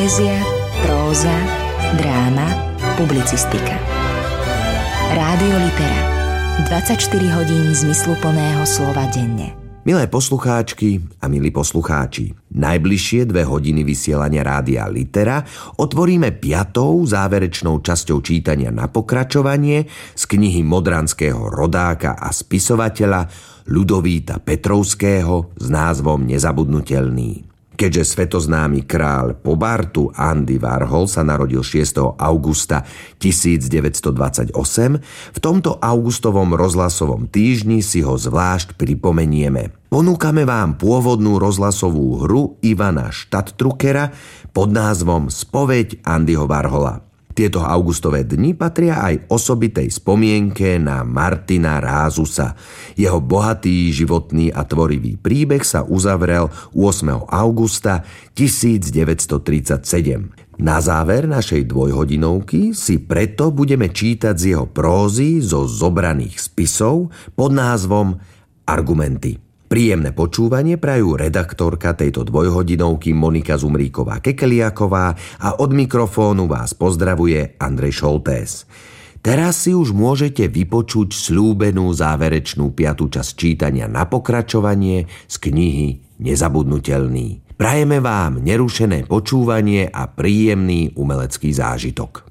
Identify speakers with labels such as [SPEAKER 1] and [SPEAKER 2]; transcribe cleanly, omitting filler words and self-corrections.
[SPEAKER 1] Poézia, próza, dráma, publicistika. Rádio Litera. 24 hodín zmysluplného slova denne.
[SPEAKER 2] Milé poslucháčky a milí poslucháči, najbližšie 2 hodiny vysielania Rádia Litera otvoríme 5. záverečnou časťou čítania na pokračovanie z knihy modranského rodáka a spisovateľa Ľudovíta Petrovského s názvom Nezabudnutelný. Keďže svetoznámy kráľ pobartu Andy Warhol sa narodil 6. augusta 1928, v tomto augustovom rozhlasovom týždni si ho zvlášť pripomenieme. Ponúkame vám pôvodnú rozhlasovú hru Ivana Stadtdruckera pod názvom Spoveď Andyho Warhola. Tieto augustové dni patria aj osobitej spomienke na Martina Rázusa. Jeho bohatý životný a tvorivý príbeh sa uzavrel 8. augusta 1937. Na záver našej dvojhodinovky si preto budeme čítať z jeho prózy zo zobraných spisov pod názvom Argumenty. Príjemné počúvanie prajú redaktorka tejto dvojhodinovky Monika Zumríková-Kekeliaková a od mikrofónu vás pozdravuje Andrej Šoltés. Teraz si už môžete vypočuť sľúbenú záverečnú 5. časť čítania na pokračovanie z knihy Nezabudnutelný. Prajeme vám nerušené počúvanie a príjemný umelecký zážitok.